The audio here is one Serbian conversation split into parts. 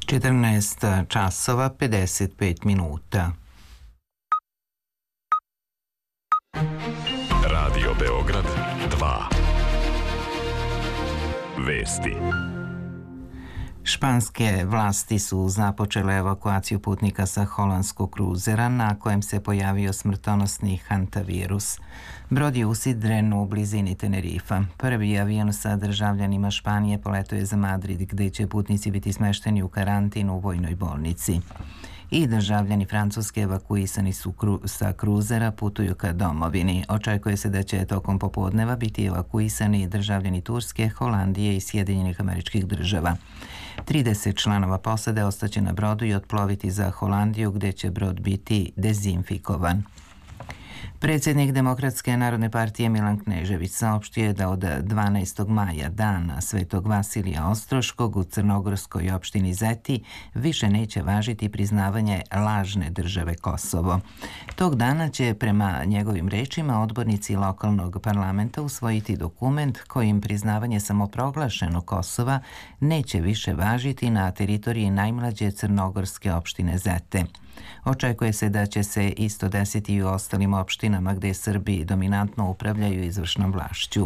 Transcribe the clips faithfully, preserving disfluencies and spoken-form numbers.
četrnaest časova pedeset pet minuta. Radio Beograd dva. Vesti. Španske vlasti su započele evakuaciju putnika sa holandskog kruzera na kojem se pojavio smrtonosni hantavirus. Brod je usidren u blizini Tenerifa. Prvi avion sa državljanima Španije poletio je za Madrid, gde će putnici biti smešteni u karantinu u vojnoj bolnici. I državljani Francuske evakuisani su kru, sa kruzera putuju ka domovini. Očekuje se da će tokom popodneva biti evakuisani državljani Turske, Holandije i Sjedinjenih Američkih Država. trideset članova posade ostaće na brodu i otploviti za Holandiju, gde će brod biti dezinfikovan. Predsjednik Demokratske narodne partije Milan Knežević saopštio je da od dvanaestog maja, dana Svetog Vasilija Ostroškog u crnogorskoj opštini Zeti, više neće važiti priznavanje lažne države Kosovo. Tog dana će, prema njegovim rečima, odbornici lokalnog parlamenta usvojiti dokument kojim priznavanje samoproglašenog Kosova neće više važiti na teritoriji najmlađe crnogorske opštine Zete. Očekuje se da će se isto desiti i u ostalim opštinama gde Srbi dominantno upravljaju izvršnom vlašću.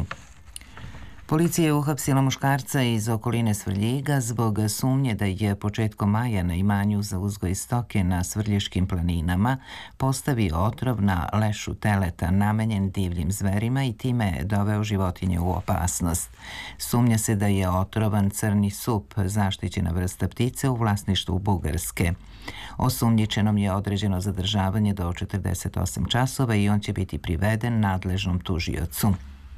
Policija je uhapsila muškarca iz okoline Svrljiga zbog sumnje da je početkom maja na imanju za uzgoj stoke na Svrljiškim planinama postavio otrov na lešu teleta namenjen divljim zverima i time doveo životinje u opasnost. Sumnja se da je otrovan crni sup, zaštićena vrsta ptice u vlasništvu Bugarske. Osumnjičenom je određeno zadržavanje do četrdeset osam časova i on će biti priveden nadležnom tužiocu.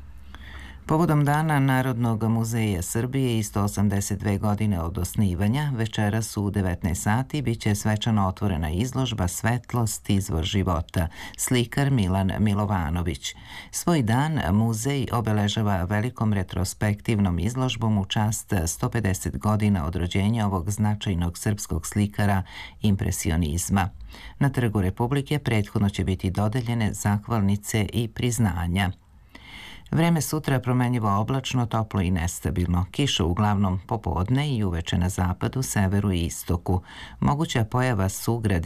Povodom Dana Narodnog muzeja Srbije i sto osamdeset dve godine od osnivanja, večeras u devetnaest sati biće svečano otvorena izložba Svetlost, izvor života, slikar Milan Milovanović. Svoj dan muzej obeležava velikom retrospektivnom izložbom u čast sto pedeset godina od rođenja ovog značajnog srpskog slikara impresionizma. Na Trgu Republike prethodno će biti dodeljene zahvalnice i priznanja. Vreme sutra promenljivo oblačno, toplo i nestabilno. Kiša uglavnom popodne i uveče na zapadu, severu i istoku. Moguća pojava sugrada